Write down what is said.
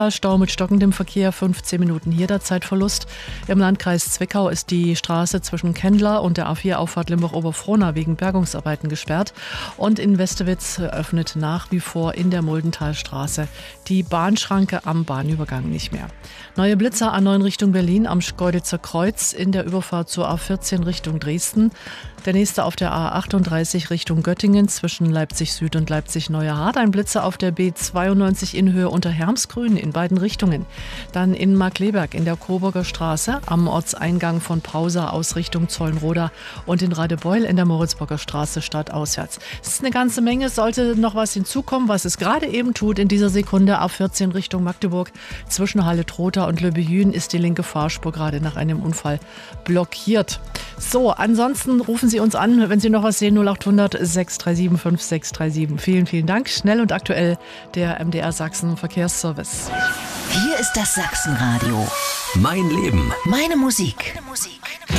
Stau mit stockendem Verkehr, 15 Minuten hier der Zeitverlust. Im Landkreis Zwickau ist die Straße zwischen Kendler und der A4-Auffahrt Limbach-Oberfrohna wegen Bergungsarbeiten gesperrt. Und in Westewitz öffnet nach wie vor in der Muldentalstraße die Bahnschranke am Bahnübergang nicht mehr. Neue Blitzer A9 Richtung Berlin am Schkeuditzer Kreuz in der Überfahrt zur A14 Richtung Dresden. Der nächste auf der A38 Richtung Göttingen zwischen Leipzig Süd und Leipzig Neuerhard. Ein Blitzer auf der B92 in Höhe unter Hermsgrün in beiden Richtungen. Dann in Markkleeberg in der Coburger Straße am Ortseingang von Pausa aus Richtung Zollenroda und in Radebeul in der Moritzburger Straße stadtauswärts. Es ist eine ganze Menge. Sollte noch was hinzukommen, was es gerade eben tut in dieser Sekunde, A14 Richtung Magdeburg zwischen Halle-Trotha und Löbejün ist die linke Fahrspur gerade nach einem Unfall blockiert. So, ansonsten rufen Sie uns an, wenn Sie noch was sehen, 0800 637 5637. Vielen, vielen Dank. Schnell und aktuell der MDR Sachsen Verkehrsservice. Hier ist das Sachsenradio. Mein Leben. Meine Musik.